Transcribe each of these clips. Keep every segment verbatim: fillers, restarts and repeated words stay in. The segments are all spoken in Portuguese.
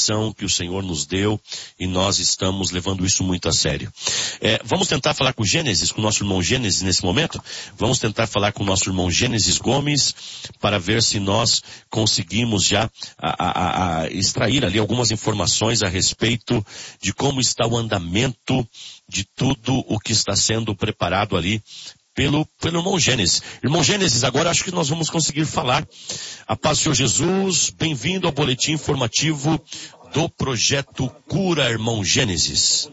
missão que o Senhor nos deu e nós estamos levando isso muito a sério. É, vamos tentar falar com o Gênesis, com o nosso irmão Gênesis nesse momento? Vamos tentar falar com o nosso irmão Gênesis Gomes para ver se nós conseguimos já a, a, a extrair ali algumas informações a respeito de como está o andamento de tudo o que está sendo preparado ali Pelo, pelo irmão Gênesis. Irmão Gênesis, agora acho que nós vamos conseguir falar. A paz do Senhor Jesus, bem-vindo ao boletim informativo do Projeto Cura, irmão Gênesis.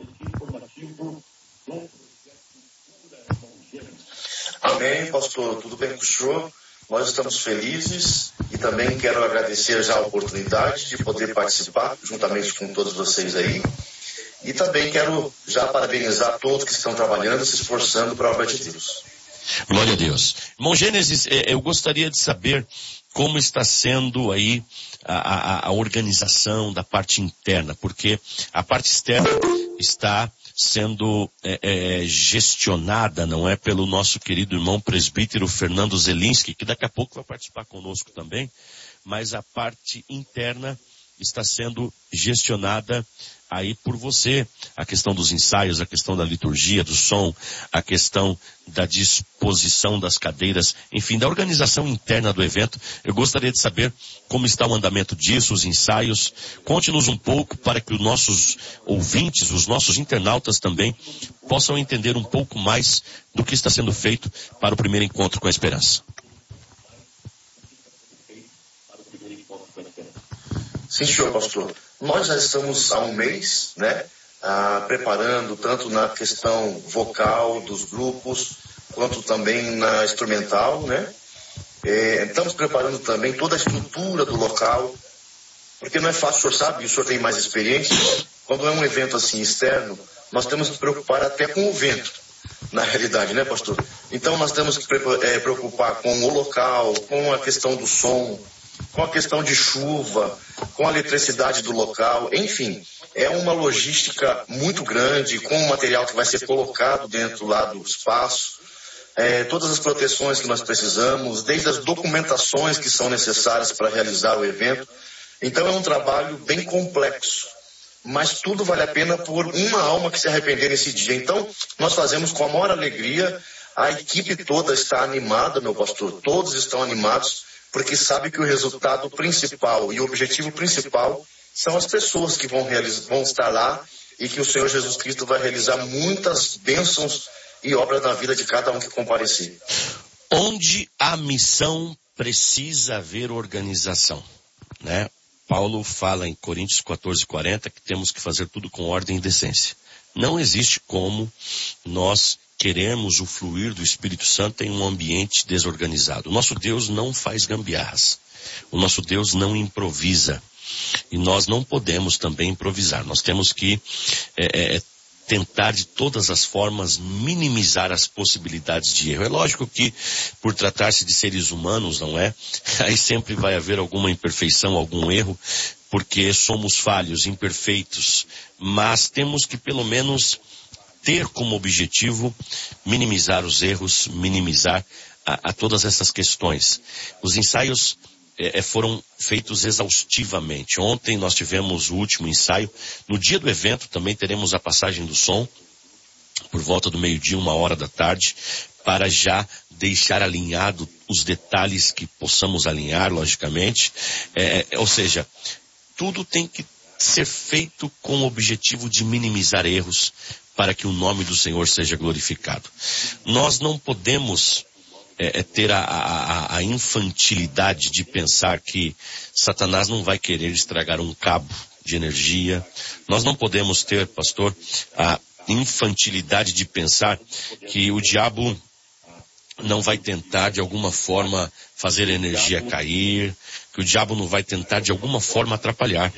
Amém, pastor, tudo bem com o senhor? Nós estamos felizes e também quero agradecer já a oportunidade de poder participar juntamente com todos vocês aí. E também quero já parabenizar todos que estão trabalhando, se esforçando para a obra de Deus. Glória a Deus. Irmão Gênesis, eu gostaria de saber como está sendo aí a, a, a organização da parte interna, porque a parte externa está sendo é, é, gestionada, não é, pelo nosso querido irmão presbítero Fernando Zelinski, que daqui a pouco vai participar conosco também, mas a parte interna está sendo gestionada aí por você, a questão dos ensaios, a questão da liturgia, do som, a questão da disposição das cadeiras, enfim, da organização interna do evento. Eu gostaria de saber como está o andamento disso, os ensaios. Conte-nos um pouco para que os nossos ouvintes, os nossos internautas também, possam entender um pouco mais do que está sendo feito para o primeiro encontro com a esperança. Sim, senhor pastor. Nós já estamos há um mês, né, ah, preparando tanto na questão vocal dos grupos, quanto também na instrumental, né. É, estamos preparando também toda a estrutura do local, porque não é fácil, o senhor sabe, o senhor tem mais experiência. Quando é um evento assim externo, nós temos que preocupar até com o vento, na realidade, né, pastor? Então nós temos que é, preocupar com o local, com a questão do som, com a questão de chuva, com a eletricidade do local, enfim, é uma logística muito grande, com o material que vai ser colocado dentro lá do espaço, é, todas as proteções que nós precisamos, desde as documentações que são necessárias para realizar o evento. Então é um trabalho bem complexo, mas tudo vale a pena por uma alma que se arrepender nesse dia. Então nós fazemos com a maior alegria, a equipe toda está animada, meu pastor, todos estão animados, porque sabe que o resultado principal e o objetivo principal são as pessoas que vão, realizar, vão estar lá e que o Senhor Jesus Cristo vai realizar muitas bênçãos e obras na vida de cada um que comparecer. Onde a missão precisa haver organização, né? Paulo fala em Coríntios quatorze, quarenta que temos que fazer tudo com ordem e decência. Não existe como nós queremos o fluir do Espírito Santo em um ambiente desorganizado. O nosso Deus não faz gambiarras. O nosso Deus não improvisa. E nós não podemos também improvisar. Nós temos que é, é, tentar de todas as formas minimizar as possibilidades de erro. É lógico que, por tratar-se de seres humanos, não é? Aí sempre vai haver alguma imperfeição, algum erro, porque somos falhos, imperfeitos. Mas temos que pelo menos ter como objetivo minimizar os erros, minimizar a, a todas essas questões. Os ensaios é, foram feitos exaustivamente. Ontem nós tivemos o último ensaio. No dia do evento também teremos a passagem do som, por volta do meio-dia, uma hora da tarde, para já deixar alinhado os detalhes que possamos alinhar, logicamente. É, ou seja, tudo tem que ser feito com o objetivo de minimizar erros, para que o nome do Senhor seja glorificado. Nós não podemos é, ter a, a, a infantilidade de pensar que Satanás não vai querer estragar um cabo de energia. Nós não podemos ter, pastor, a infantilidade de pensar que o diabo não vai tentar de alguma forma fazer a energia cair, que o diabo não vai tentar de alguma forma atrapalhar.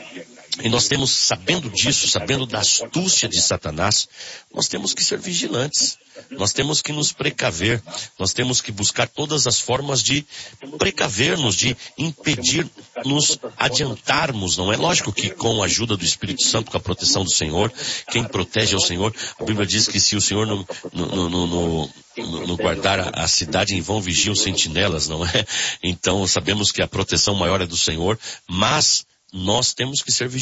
E nós temos, sabendo disso, sabendo da astúcia de Satanás, nós temos que ser vigilantes. Nós temos que nos precaver. Nós temos que buscar todas as formas de precaver-nos, de impedir, nos adiantarmos. Não é lógico que com a ajuda do Espírito Santo, com a proteção do Senhor, quem protege é o Senhor. A Bíblia diz que se o Senhor não, no, no, no, no, no guardar a, a cidade, em vão vigiam sentinelas, não é? Então sabemos que a proteção maior é do Senhor, mas nós temos que ser vigilantes.